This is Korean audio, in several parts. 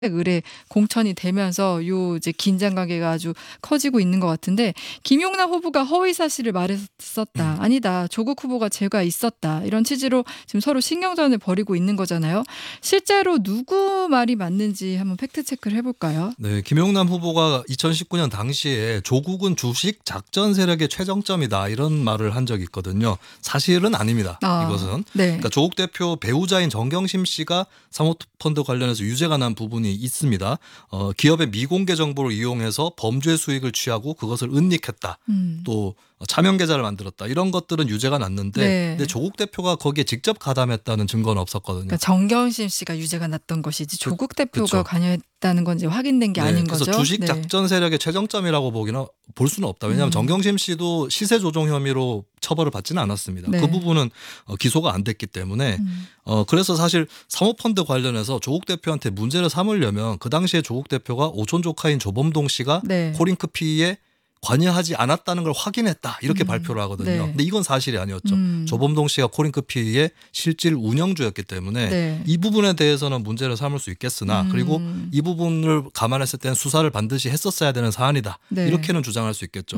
의뢰 공천이 되면서 요 이제 긴장 관계가 아주 커지고 있는 것 같은데 김용남 후보가 허위 사실을 말했었다. 아니다. 조국 후보가 죄가 있었다. 이런 취지로 지금 서로 신경전을 벌이고 있는 거잖아요. 실제로 누구 말이 맞는지 한번 팩트 체크를 해볼까요? 네, 김용남 후보가 2019년 당시에 조국은 주식 작전 세력의 최정점이다 이런 말을 한 적이 있거든요. 사실은 아닙니다. 이것은. 네. 그러니까 조국 대표 배우자인 정경심 씨가 사모펀드 관련해서 유죄가 난 부분이 있습니다. 기업의 미공개 정보를 이용해서 범죄 수익을 취하고 그것을 은닉했다. 또 차명 계좌를 만들었다. 이런 것들은 유죄가 났는데 네. 근데 조국 대표가 거기에 직접 가담했다는 증거는 없었거든요. 그러니까 정경심 씨가 유죄가 났던 것이지 조국 대표가 그쵸. 관여했다는 건 이제 확인된 게 아닌 그래서 거죠. 주식 작전 세력의 최정점이라고 볼 수는 없다. 왜냐하면 정경심 씨도 시세 조종 혐의로 처벌을 받지는 않았습니다. 네. 그 부분은 기소가 안 됐기 때문에 그래서 사실 사모펀드 관련해서 조국 대표한테 문제를 삼으려면 그 당시에 조국 대표가 오촌 조카인 조범동 씨가 네. 코링크 피의에 관여하지 않았다는 걸 확인했다 이렇게 발표를 하거든요. 네. 근데 이건 사실이 아니었죠. 조범동 씨가 코링크 피의의 실질 운영주였기 때문에 네. 이 부분에 대해서는 문제를 삼을 수 있겠으나 그리고 이 부분을 감안했을 때는 수사를 반드시 했었어야 되는 사안이다. 네. 이렇게는 주장할 수 있겠죠.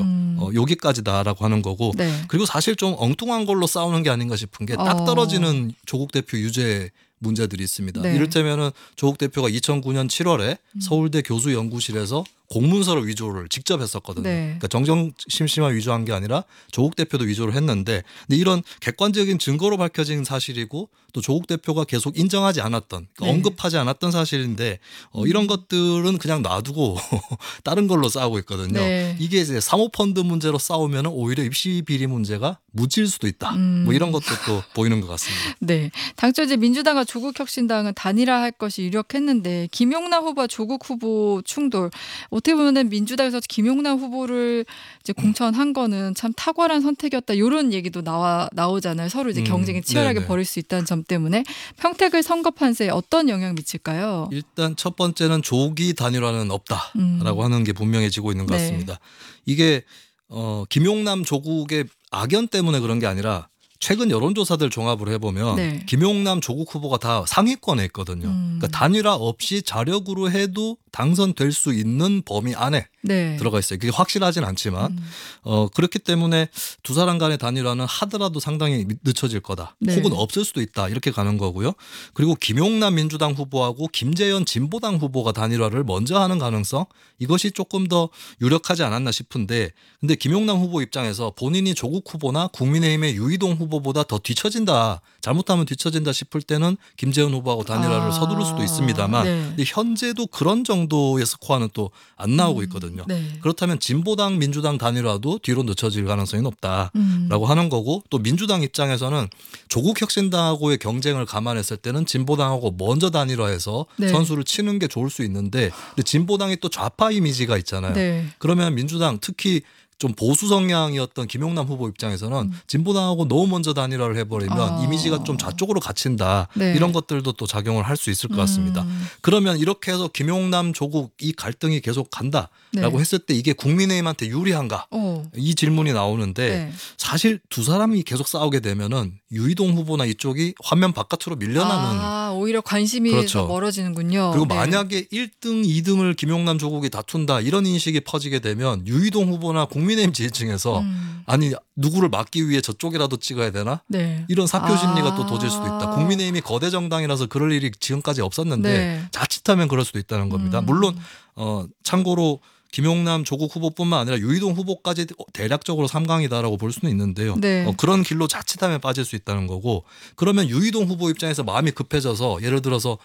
여기까지다라고 하는 거고 네. 그리고 사실 좀 엉뚱한 걸로 싸우는 게 아닌가 싶은 게 딱 떨어지는 조국 대표 유죄 문제들이 있습니다. 네. 이를테면은 조국 대표가 2009년 7월에 서울대 교수연구실에서 공문서를 위조를 직접 했었거든요. 네. 그러니까 정경심 씨만 위조한 게 아니라 조국 대표도 위조를 했는데 근데 이런 객관적인 증거로 밝혀진 사실이고 또 조국 대표가 계속 인정하지 않았던 그러니까 네. 언급하지 않았던 사실인데 이런 것들은 그냥 놔두고 다른 걸로 싸우고 있거든요. 네. 이게 이제 사모펀드 문제로 싸우면 오히려 입시 비리 문제가 묻힐 수도 있다. 뭐 이런 것도 또 보이는 것 같습니다. 네. 당초 이제 민주당과 조국혁신당은 단일화할 것이 유력했는데 김용남 후보와 조국 후보 충돌 어떻게 보면 민주당에서 김용남 후보를 이제 공천한 거는 참 탁월한 선택이었다. 이런 얘기도 나오잖아요. 서로 이제 경쟁이 치열하게 네네. 벌일 수 있다는 점 때문에 평택을 선거 판세에 어떤 영향을 미칠까요? 일단 첫 번째는 조기 단일화는 없다라고 하는 게 분명해지고 있는 것 네. 같습니다. 이게 김용남 조국의 악연 때문에 그런 게 아니라 최근 여론조사들 종합을 해보면 네. 김용남 조국 후보가 다 상위권에 있거든요. 그러니까 단일화 없이 자력으로 해도 당선될 수 있는 범위 안에 네. 들어가 있어요. 그게 확실하진 않지만 그렇기 때문에 두 사람 간의 단일화는 하더라도 상당히 늦춰질 거다. 네. 혹은 없을 수도 있다. 이렇게 가는 거고요. 그리고 김용남 민주당 후보하고 김재현 진보당 후보가 단일화를 먼저 하는 가능성 이것이 조금 더 유력하지 않았나 싶은데 근데 김용남 후보 입장에서 본인이 조국 후보나 국민의힘의 유이동 후보보다 더 뒤처진다. 잘못하면 뒤처진다 싶을 때는 김재현 후보하고 단일화를 서두를 수도 있습니다만 네. 근데 현재도 그런 정도의 스코어는 또 안 나오고 있거든요. 네. 그렇다면 진보당 민주당 단일화도 뒤로 늦춰질 가능성이 높다라고 하는 거고 또 민주당 입장에서는 조국 혁신당하고의 경쟁을 감안했을 때는 진보당하고 먼저 단일화해서 네. 선수를 치는 게 좋을 수 있는데 근데 진보당이 또 좌파 이미지가 있잖아요. 네. 그러면 민주당 특히 좀 보수 성향이었던 김용남 후보 입장에서는 진보당하고 너무 먼저 단일화를 해버리면 이미지가 좀 좌쪽으로 갇힌다. 네. 이런 것들도 또 작용을 할 수 있을 것 같습니다. 그러면 이렇게 해서 김용남 조국 이 갈등이 계속 간다라고 네. 했을 때 이게 국민의힘한테 유리한가? 이 질문이 나오는데 네. 사실 두 사람이 계속 싸우게 되면은 유이동 후보나 이쪽이 화면 바깥으로 밀려나는 오히려 관심이 그렇죠. 더 멀어지는군요. 그리고 네. 만약에 1등, 2등을 김용남 조국이 다툰다 이런 인식이 퍼지게 되면 유이동 후보나 국민의힘 지지층에서 아니 누구를 막기 위해 저쪽이라도 찍어야 되나? 네. 이런 사표 심리가 또 도질 수도 있다. 국민의힘이 거대 정당이라서 그럴 일이 지금까지 없었는데 네. 자칫하면 그럴 수도 있다는 겁니다. 물론 참고로 김용남 조국 후보뿐만 아니라 유이동 후보까지 대략적으로 3강이다라고 볼 수는 있는데요. 네. 그런 길로 자칫하면 빠질 수 있다는 거고 그러면 유이동 후보 입장에서 마음이 급해져서 예를 들어서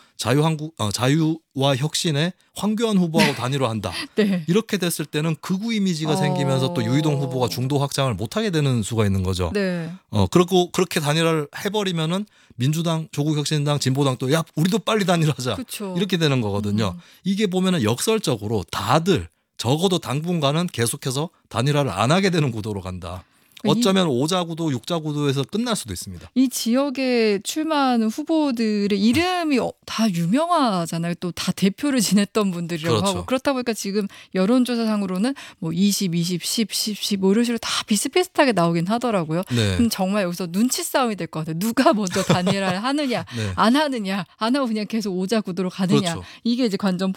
자유와 혁신의 황교안 후보하고 단일화한다. 네. 이렇게 됐을 때는 극우 이미지가 생기면서 또 유이동 후보가 중도 확장을 못하게 되는 수가 있는 거죠. 네. 그리고 그렇게 단일화를 해버리면은 민주당, 조국혁신당, 진보당 또 야 우리도 빨리 단일화하자 그쵸. 이렇게 되는 거거든요. 이게 보면은 역설적으로 다들 적어도 당분간은 계속해서 단일화를 안 하게 되는 구도로 간다. 어쩌면 5자구도 6자구도에서 끝날 수도 있습니다. 이 지역에 출마하는 후보들의 이름이 다 유명하잖아요. 또 다 대표를 지냈던 분들이라고 그렇죠. 하고 그렇다 보니까 지금 여론조사상으로는 뭐 20, 20, 10, 10, 10 뭐 이런 식으로 다 비슷비슷하게 나오긴 하더라고요. 네. 그럼 정말 여기서 눈치 싸움이 될 것 같아요. 누가 먼저 단일화를 하느냐 네. 안 하느냐 안 하고 그냥 계속 오자구도로 가느냐 그렇죠. 이게 이제 관전